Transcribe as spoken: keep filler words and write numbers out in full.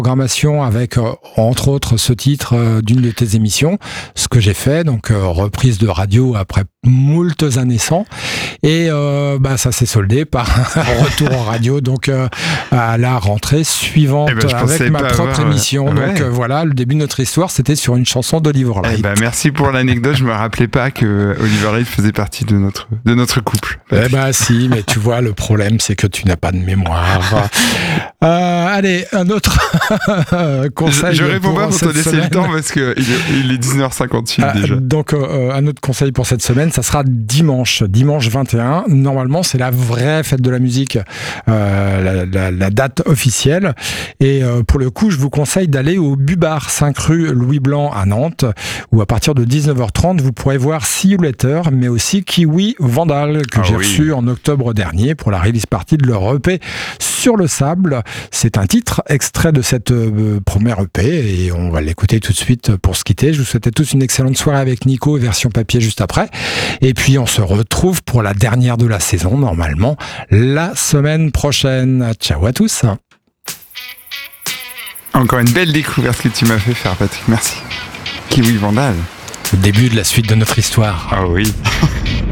programmation avec, euh, entre autres, ce titre euh, d'une de tes émissions, ce que j'ai fait, donc euh, reprise de radio après moultes années sans, et euh, bah, ça s'est soldé par un retour en radio, donc euh, à la rentrée suivante eh ben, avec ma propre avoir... émission. Ouais. Donc euh, voilà, le début de notre histoire, c'était sur une chanson d'Oliver Light. Eh ben, merci pour l'anecdote, je me rappelais pas que Oliver Light faisait partie de notre, de notre couple. Eh ben si, mais tu vois, le problème, c'est que tu n'as pas de mémoire. Euh, allez, un autre conseil. Je, je réponds pas pour te laisser semaine. le temps parce qu'il est, il est dix-neuf heures cinquante-huit euh, déjà. Donc, euh, un autre conseil pour cette semaine, ça sera dimanche, dimanche vingt et un. Normalement, c'est la vraie fête de la musique, euh, la, la, la date officielle. Et euh, pour le coup, je vous conseille d'aller au Bubar, cinq rue Louis Blanc à Nantes, où à partir de dix-neuf heures trente, vous pourrez voir See You Later, mais aussi Kiwi Vandal, que ah, j'ai oui. reçu en octobre dernier pour la release party de leur E P Sur le sable. C'est un titre extrait de cette euh, première E P et on va l'écouter tout de suite pour se quitter. Je vous souhaite à tous une excellente soirée avec Nico, version papier juste après. Et puis on se retrouve pour la dernière de la saison, normalement, la semaine prochaine. Ciao à tous. Encore une belle découverte que tu m'as fait faire, Patrick. Merci. Kiwi Vandal. Le début de la suite de notre histoire. Ah oui.